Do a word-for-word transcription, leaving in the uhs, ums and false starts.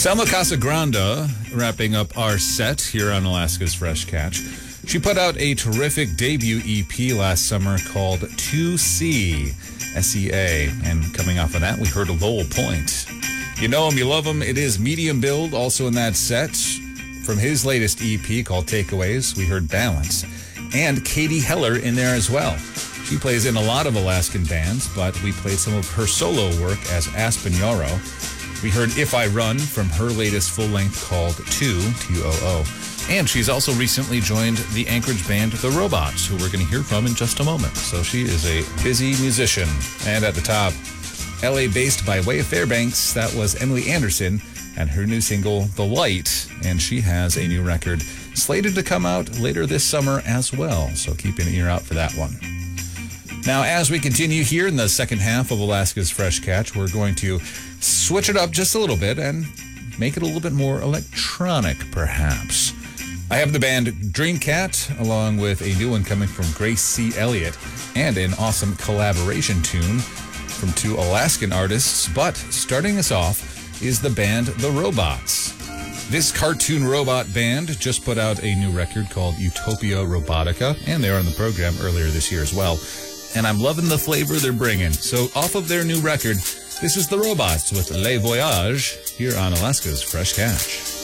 Selma Casagrande wrapping up our set here on Alaska's Fresh Catch. She put out a terrific debut E P last summer called two C, S E A. And coming off of that, we heard Lowell Point. You know him, you love him. It is medium build, also in that set. From his latest E P called Takeaways, we heard Balance. And Katie Heller in there as well. She plays in a lot of Alaskan bands, but we played some of her solo work as Aspen Yarrow. We heard If I Run from her latest full-length called two, T O O. And she's also recently joined the Anchorage band The Robots, who we're going to hear from in just a moment. So she is a busy musician. And at the top, L A-based by way of Fairbanks, that was Emily Anderson and her new single, The Light. And she has a new record slated to come out later this summer as well. So keep an ear out for that one. Now, as we continue here in the second half of Alaska's Fresh Catch, we're going to switch it up just a little bit and make it a little bit more electronic, perhaps. I have the band Dreamcat, along with a new one coming from Grace C. Elliott, and an awesome collaboration tune from two Alaskan artists. But starting us off is the band The Robots. This cartoon robot band just put out a new record called Utopia Robotica, and they were on the program earlier this year as well. And I'm loving the flavor they're bringing. So off of their new record, this is The Robots with Le Voyage here on Alaska's Fresh Catch.